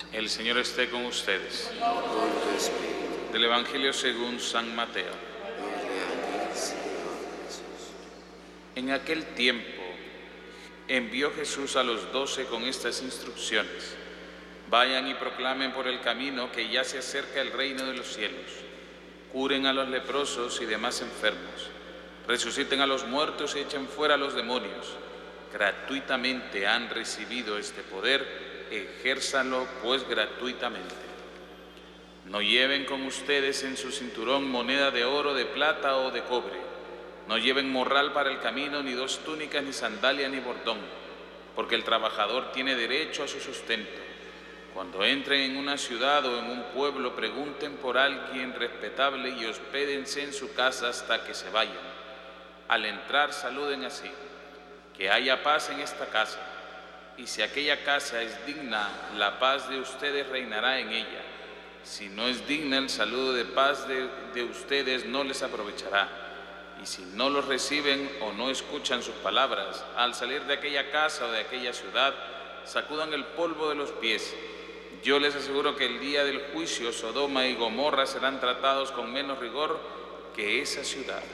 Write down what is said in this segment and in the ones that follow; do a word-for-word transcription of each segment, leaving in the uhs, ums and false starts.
El Señor esté con ustedes. Con tu espíritu. Del Evangelio según San Mateo. Gloria a ti, Señor Jesús. En aquel tiempo envió Jesús a los doce con estas instrucciones: vayan y proclamen por el camino que ya se acerca el reino de los cielos. Curen a los leprosos y demás enfermos. Resuciten a los muertos y echen fuera a los demonios. Gratuitamente han recibido este poder, ejérzanlo pues gratuitamente. No lleven con ustedes en su cinturón moneda de oro, de plata o de cobre. No lleven morral para el camino, ni dos túnicas, ni sandalia, ni bordón, porque el trabajador tiene derecho a su sustento. Cuando entren en una ciudad o en un pueblo, pregunten por alguien respetable y hospédense en su casa hasta que se vayan. Al entrar saluden así: que haya paz en esta casa. Y si aquella casa es digna, la paz de ustedes reinará en ella. Si no es digna, el saludo de paz de, de ustedes no les aprovechará. Y si no los reciben o no escuchan sus palabras, al salir de aquella casa o de aquella ciudad, sacudan el polvo de los pies. Yo les aseguro que el día del juicio, Sodoma y Gomorra serán tratados con menos rigor que esa ciudad.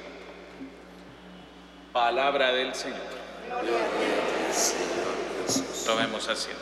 Palabra del Señor. Gloria a ti, Señor Jesús. Tomemos asiento.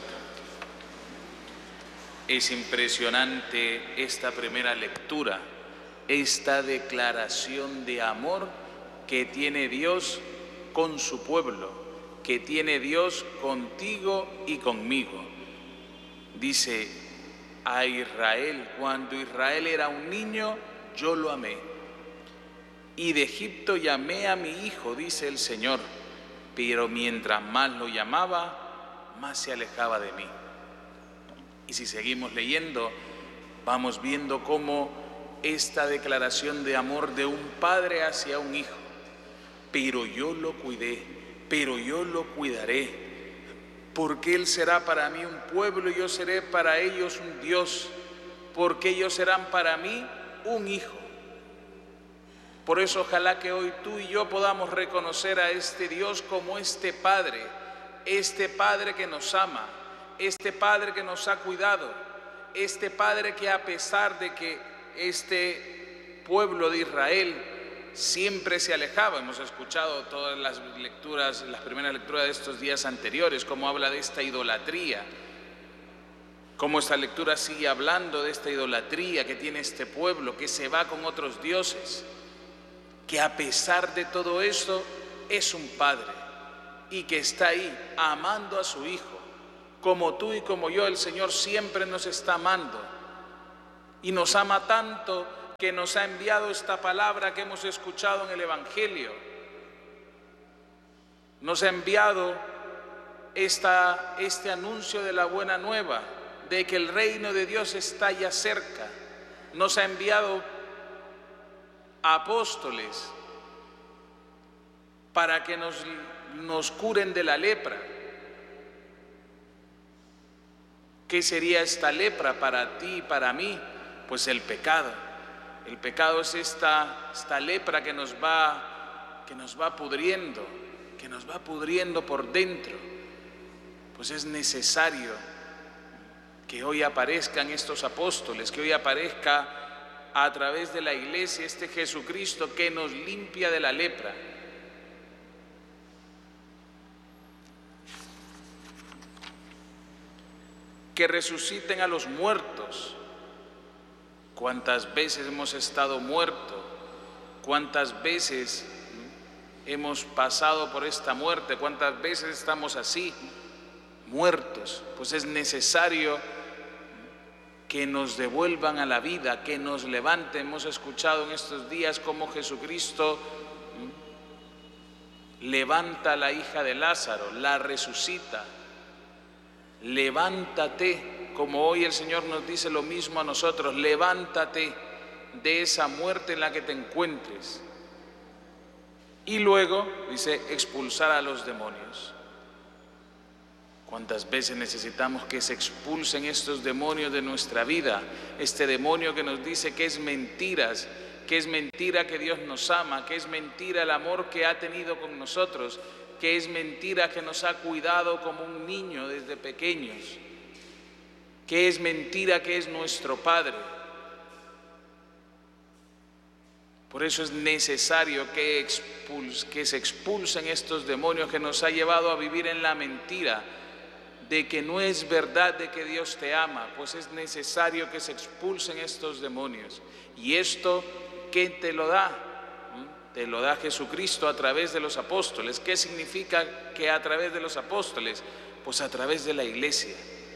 Es impresionante esta primera lectura, esta declaración de amor que tiene Dios con su pueblo, que tiene Dios contigo y conmigo. Dice a Israel: cuando Israel era un niño, yo lo amé. Y de Egipto llamé a mi hijo, dice el Señor, pero mientras más lo llamaba, más se alejaba de mí. Y si seguimos leyendo, vamos viendo cómo esta declaración de amor de un padre hacia un hijo: pero yo lo cuidé, pero yo lo cuidaré, porque él será para mí un pueblo y yo seré para ellos un Dios, porque ellos serán para mí un hijo. Por eso ojalá que hoy tú y yo podamos reconocer a este Dios como este Padre, este Padre que nos ama, este Padre que nos ha cuidado, este Padre que a pesar de que este pueblo de Israel siempre se alejaba, hemos escuchado todas las lecturas, las primeras lecturas de estos días anteriores, cómo habla de esta idolatría, cómo esta lectura sigue hablando de esta idolatría que tiene este pueblo, que se va con otros dioses, que a pesar de todo esto es un Padre y que está ahí amando a su Hijo. Como tú y como yo, el Señor siempre nos está amando y nos ama tanto que nos ha enviado esta palabra que hemos escuchado en el Evangelio. Nos ha enviado esta, este anuncio de la buena nueva, de que el reino de Dios está ya cerca. Nos ha enviado apóstoles para que nos, nos curen de la lepra. ¿Qué sería esta lepra para ti y para mí? Pues el pecado. El pecado es esta, esta lepra que nos va, que nos va pudriendo, que nos va pudriendo por dentro. Pues es necesario que hoy aparezcan estos apóstoles, que hoy aparezca a través de la iglesia este Jesucristo que nos limpia de la lepra. Que resuciten a los muertos. ¿Cuántas veces hemos estado muertos? ¿Cuántas veces hemos pasado por esta muerte? ¿Cuántas veces estamos así, muertos? Pues es necesario que nos devuelvan a la vida, que nos levanten. Hemos escuchado en estos días cómo Jesucristo levanta a la hija de Lázaro, la resucita. Levántate, como hoy el Señor nos dice lo mismo a nosotros: levántate de esa muerte en la que te encuentres. Y luego dice: expulsar a los demonios. ¿Cuántas veces necesitamos que se expulsen estos demonios de nuestra vida? Este demonio que nos dice que es mentiras, que es mentira que Dios nos ama, que es mentira el amor que ha tenido con nosotros, que es mentira que nos ha cuidado como un niño desde pequeños. que es mentira, que es nuestro padre. Por eso es necesario que, expuls que se expulsen estos demonios que nos ha llevado a vivir en la mentira de que no es verdad de que Dios te ama. Pues es necesario que se expulsen estos demonios. ¿Y esto qué te lo da? ¿Mm? Te lo da Jesucristo a través de los apóstoles. ¿Qué significa que a través de los apóstoles? Pues a través de la iglesia.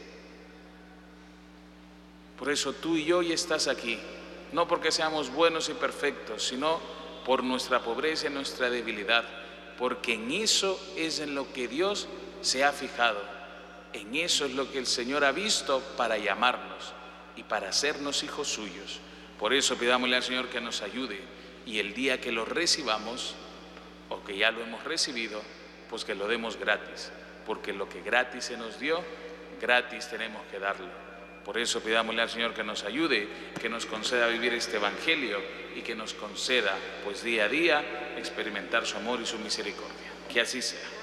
Por eso tú y yo hoy estás aquí. No porque seamos buenos y perfectos, sino por nuestra pobreza y nuestra debilidad, porque en eso es en lo que Dios se ha fijado, en eso es lo que el Señor ha visto para llamarnos y para hacernos hijos suyos. Por eso pidámosle al Señor que nos ayude y el día que lo recibamos, o que ya lo hemos recibido, pues que lo demos gratis, porque lo que gratis se nos dio, gratis tenemos que darlo. Por eso pidámosle al Señor que nos ayude, que nos conceda vivir este Evangelio y que nos conceda, pues día a día, experimentar su amor y su misericordia. Que así sea.